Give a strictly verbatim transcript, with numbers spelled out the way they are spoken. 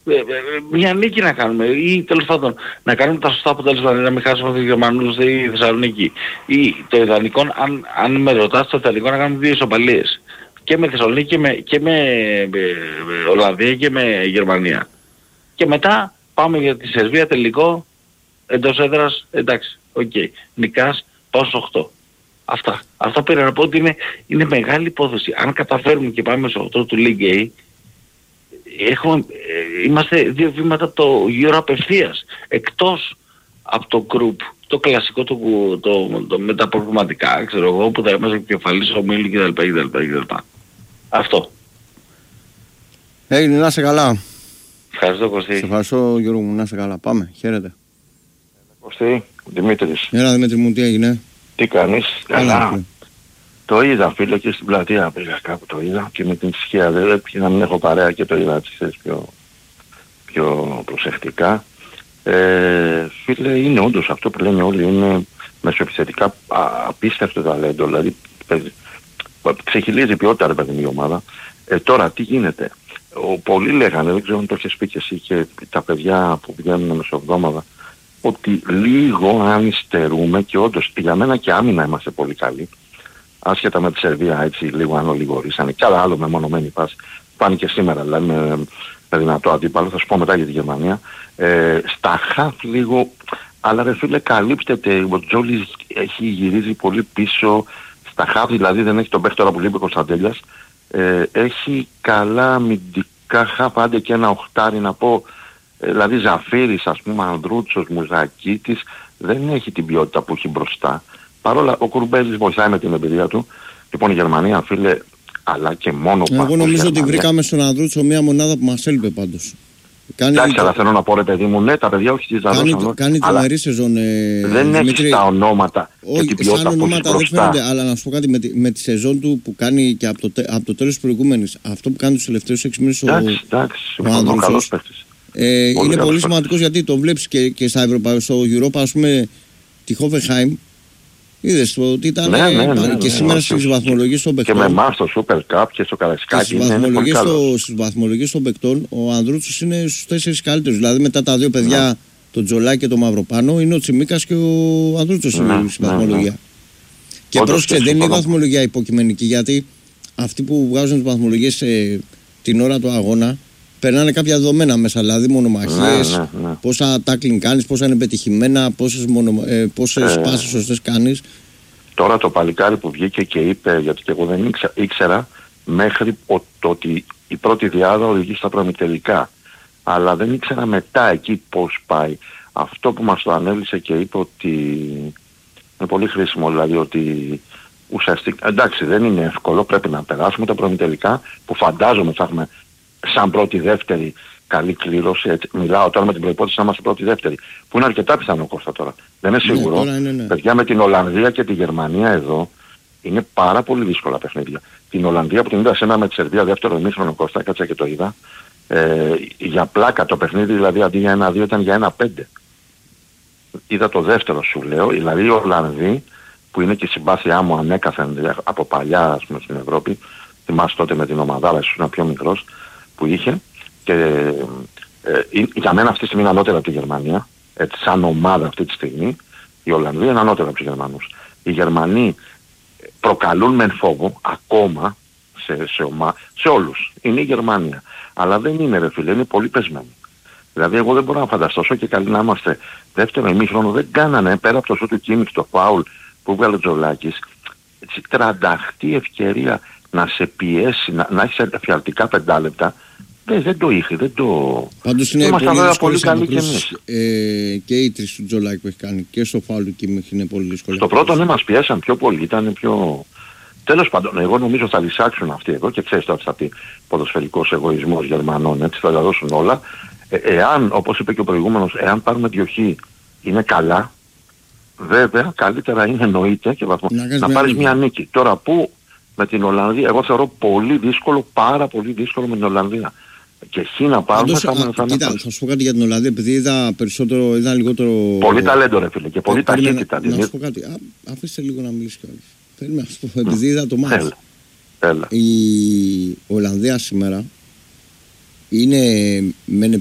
Ε, ε, μια νίκη να κάνουμε ή τέλος πάντων να κάνουμε τα σωστά αποτέλεσματα, να μην χάσουμε τους Γερμανούς στη Θεσσαλονίκη. Ή το ιδανικό, αν, αν με ρωτάς, το ιδανικό να κάνουμε δύο ισοπαλίες. Και με Θεσσαλονίκη και με, και με, με, με Ολλανδία και με Γερμανία. Και μετά πάμε για τη Σερβία τελικό, εντός έδρας, εντάξει, οκ. Okay. Νικάς, πάω στους οκτώ. Αυτά. Αυτά πήρα να πω ότι είναι, είναι μεγάλη υπόθεση. Αν καταφέρουμε και πάμε στους οκτώ του League A, έχουμε, ε, είμαστε δύο βήματα από το γύρο απευθείας. Εκτός από το group, το κλασικό, το, το, το, το με τα προβληματικά, ξέρω εγώ, που θα είμαστε κεφαλής ομίλου κτλ. κτλ. Αυτό. Έγινε, να είσαι καλά. Ευχαριστώ, Κωστή. Σε ευχαριστώ, Γιώργο μου, να είσαι καλά. Πάμε, χαίρετε. Κωστή, Δημήτρης. Έλα, Δημήτρη μου, τι έγινε? Τι κάνεις? Καλά. Καλά. Το είδα, φίλε, και στην πλατεία πήγα κάπου, το είδα και με την ησυχία δεν έπρεπε να μην έχω παρέα και το είδα έτσι πιο, πιο προσεκτικά. Ε, φίλε, είναι όντως αυτό που λένε όλοι, είναι μεσοεπιθετικά απίστευτο ταλέντο, δηλαδή ξεχυλίζει ποιότητα, ρε παιδί, η ομάδα. Ε, τώρα τι γίνεται? Ο, πολλοί λέγανε, δεν ξέρω αν το έχεις πει και εσύ και τα παιδιά που βγαίνουν μεσοβδόμαδα, ότι λίγο αν υστερούμε, και όντως για μένα και άμυνα είμαστε πολύ καλοί, άσχετα με τη Σερβία, έτσι λίγο αν ολιγορήσανε, κι άλλα άλλο μεμονωμένη πάση, πάνε και σήμερα, δηλαδή με, με δυνατό αντίπαλο, θα σου πω μετά για τη Γερμανία. Ε, στα χαφ λίγο, αλλά ρε φίλε, καλύπτεται, ο Τζόλης έχει γυρίζει πολύ πίσω, στα χαφ δηλαδή δεν έχει τον παίχτη τώρα που λείπει ο Κωνσταντέλιας, ε, έχει καλά αμυντικά χαφ, άντε και ένα οχτάρι να πω, ε, δηλαδή Ζαφύρης, ας πούμε, Ανδρούτσος, Μουζακίτης, δεν έχει την ποιότητα που έχει μπροστά. Παρόλα, ο Κουρμπέλης βοηθάει με την εμπειρία του. Λοιπόν, η Γερμανία, φίλε, αλλά και μόνο Εγώ νομίζω Γερμανία. Ότι βρήκαμε στον Ανδρούτσο μια μονάδα που μας έλειπε πάντως. Εντάξει, αλλά θέλω να πω, ρε παιδί μου, ναι, τα παιδιά όχι τις δαδόσαν. Κάνει τρομερή σεζόν. Ε, δεν έχει τα ονόματα όχι, και την ποιότητα που έχει μπροστά. Δεν φαίνεται, αλλά να σου πω κάτι, με τη, με τη σεζόν του που κάνει και από το, από το τέλος της προηγούμενης, αυτό που κάνει τους τελευταίους έξι μήνες ο, ο Ανδρούτσος, ε, είναι πολύ σημαντικός, γιατί το βλέπεις και, και στα Ευρωπαϊκά, στο Europa, ας πούμε, τη Hoffenheim. Είδες το ότι ήταν, ναι, ναι, ναι, και σήμερα ναι, στις βαθμολογίες των παικτών. Και με εμάς στο Super Cup και στο Καραϊσκάκι. Στις βαθμολογίες, στο, στις βαθμολογίες των παικτών ο Ανδρούτσος είναι στους τέσσερις καλύτερους. Δηλαδή μετά τα δύο παιδιά, ναι, τον Τζολάκη και τον Μαυροπάνο, είναι ο Τσιμίκας και ο Ανδρούτσος, ναι, στη βαθμολογία. Ναι, ναι. Και πρόσεξε, δεν είναι η βαθμολογία υποκειμενική, γιατί αυτοί που βγάζουν τις βαθμολογίες ε, την ώρα του αγώνα περνάνε κάποια δεδομένα μέσα, δηλαδή μονομαχίες, ναι, ναι, ναι, πόσα tackling κάνεις, πόσα είναι πετυχημένα, πόσες, μονο, ε, πόσες ε, πάσεις σωστές κάνεις. Τώρα το παλικάρι που βγήκε και είπε, γιατί και εγώ δεν ήξερα, ήξερα μέχρι ο, το ότι η πρώτη διάδα οδηγεί στα προημιτελικά, αλλά δεν ήξερα μετά εκεί πώς πάει. Αυτό που μας το ανέβησε και είπε ότι είναι πολύ χρήσιμο, δηλαδή ότι ουσιαστικά, εντάξει δεν είναι εύκολο, πρέπει να περάσουμε τα προημιτελικά που φαντάζομαι θα έχουμε σαν πρώτη δεύτερη καλή κλήρωση, έτσι, μιλάω τώρα με την προϋπόθεση να είμαστε πρώτη δεύτερη, που είναι αρκετά πιθανό, Κώστα, τώρα. Δεν είναι σίγουρο. Ναι, ναι, ναι. Παιδιά, με την Ολλανδία και τη Γερμανία εδώ είναι πάρα πολύ δύσκολα παιχνίδια. Την Ολλανδία που την είδα σένα με τη Σερβία δεύτερο ημίχρονο, Κώστα, κάτσα και το είδα, ε, για πλάκα το παιχνίδι, δηλαδή αντί για ένα δύο ήταν για ένα πέντε. Είδα το δεύτερο σου λέω, δηλαδή οι Ολλανδοί που είναι και η συμπάθειά μου ανέκαθεν από παλιά, ας πούμε, στην Ευρώπη, θυμάσαι τότε με την ομαδάρα, ίσως ήταν πιο μικρός, που είχε, και ε, για μένα αυτή τη στιγμή είναι ανώτερα από τη Γερμανία, έτσι, σαν ομάδα αυτή τη στιγμή, η Ολλανδία είναι ανώτερα από τους Γερμανούς. Οι Γερμανοί προκαλούν μεν φόβο ακόμα σε, σε, ομα... σε όλους, είναι η Γερμανία, αλλά δεν είναι, ρε φίλε, είναι πολύ πεσμένοι. Δηλαδή εγώ δεν μπορώ να φανταστώ, όσο και καλή να είμαστε δεύτερο ημίχρονο, δεν κάνανε πέρα από το σου του Κίμιξ, το φάουλ που βγάλε ο Τζολάκης, έτσι τρανταχτή ευκαιρία να σε πιέσει, να, να έχεις εφιαλτικά πεντάλεπτα. Δεν, δεν το είχε, δεν το... Πάντως είναι πολύ δύσκολες πολύ καλή και εμείς. Ε, και η τρεις του Τζολάκη που έχει κάνει και στο φάουλ του Κίμιχ είναι πολύ δύσκολο. Στο πρώτο ναι μας πιέσαν πιο πολύ, ήταν πιο... Τέλος πάντων, εγώ νομίζω θα λυσάξουν αυτοί εδώ και ξέρεις τώρα θα πει ποδοσφαιρικός εγωισμός Γερμανών, έτσι θα τα δώσουν όλα. Ε, εάν, όπως είπε και ο προηγούμενος, εάν πάρουμε δύο χ είναι καλά, βέβαια καλύτερα είναι εννοείται και βαθμό, να, να πάρεις μια νίκη. Τώρα που με την Ολλανδία, εγώ θεωρώ πολύ δύσκολο, πάρα πολύ δύσκολο με την Ολλανδία. Και χ να πάρουμε θα είναι... Κοίτα, θα σου πω κάτι για την Ολλανδία, επειδή είδα περισσότερο, είδα λιγότερο... Πολύ ταλέντο ρε φίλε και πολύ ε, ταχύτητα. Να, να σου πω κάτι, Α, αφήστε λίγο να μιλήσει κιόλας. Θέλει να σου πω, επειδή είδα το μάτς. Έλα. Έλα. Η Ολλανδία σήμερα είναι με